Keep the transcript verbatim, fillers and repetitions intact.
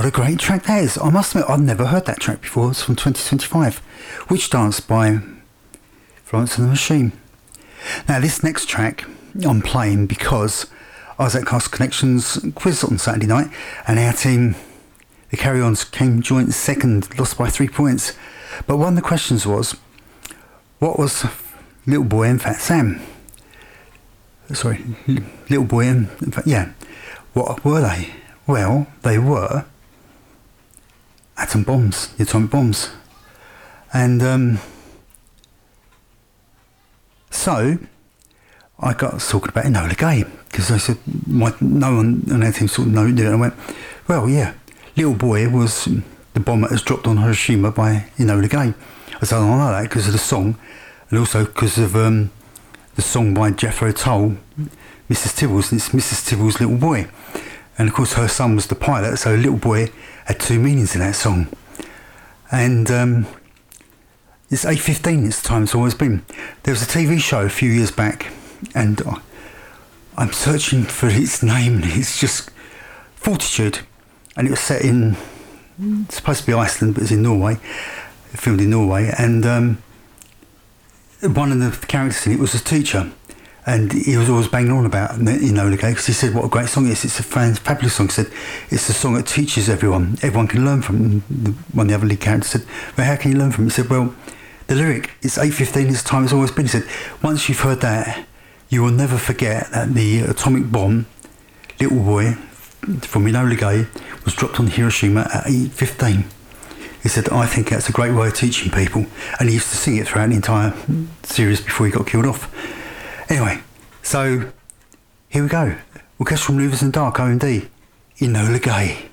What a great track that is. I must admit, I've never heard that track before. It's from twenty twenty-five. Witch Dance by Florence and the Machine. Now, this next track I'm playing because I was at Cast Connections quiz on Saturday night, and our team, the Carry-Ons, came joint second, lost by three points. But one of the questions was, what was Little Boy and Fat Sam? Sorry, Little Boy and, yeah, what were they? Well, they were atom bombs, the atomic bombs. And um, so I got talking about Enola Gay, because I said, my, no one on our team sort of knew it. And I went, well, yeah, Little Boy was the bomb that was dropped on Hiroshima by Enola Gay. I said, I don't know that because of the song, and also because of um, the song by Jethro Tull, Missus Tibbles, and it's Missus Tibbles' Little Boy. And of course her son was the pilot, so Little Boy had two meanings in that song. And um, it's eight fifteen, it's the time it's always been. There was a T V show a few years back, and I, I'm searching for its name, and it's just Fortitude. And it was set in, it's supposed to be Iceland, but it's in Norway, filmed in Norway. And um, one of the characters in it was a teacher. And he was always banging on about Enola Gay, because he said what a great song it is. It's a fabulous song. He said it's a song that teaches everyone. Everyone can learn from. One of the other lead characters said, well, how can you learn from it? He said, well, the lyric, it's eight fifteen, it's time it's always been. He said, once you've heard that, you will never forget that the atomic bomb, Little Boy, from Enola Gay, was dropped on Hiroshima at eight fifteen. He said, I think that's a great way of teaching people. And he used to sing it throughout the entire series before he got killed off. Anyway, so here we go. Orchestral Manoeuvres in the Dark, O M D, Enola Gay.